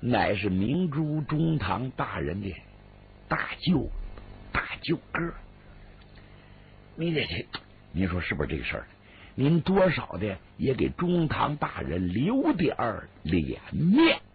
乃是明珠中堂大人的大舅哥。您说是不是这个事儿？您多少的也给中堂大人留点脸面。